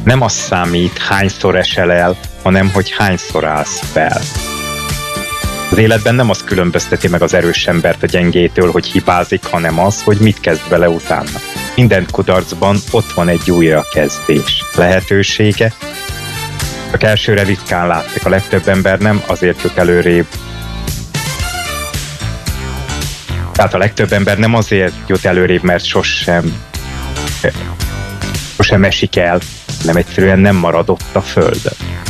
Nem az számít, hányszor esel el, hanem hogy hányszor állsz fel. Az életben nem az különbözteti meg az erős embert a gyengétől, hogy hibázik, hanem az, hogy mit kezd vele utána. Minden kudarcban ott van egy újrakezdés lehetősége. Csak elsőre ritkán látszik, a legtöbb ember nem azért jut előrébb. Tehát a legtöbb ember nem azért jut előrébb, mert sosem esik el, nem egyszerűen nem marad ott a földön.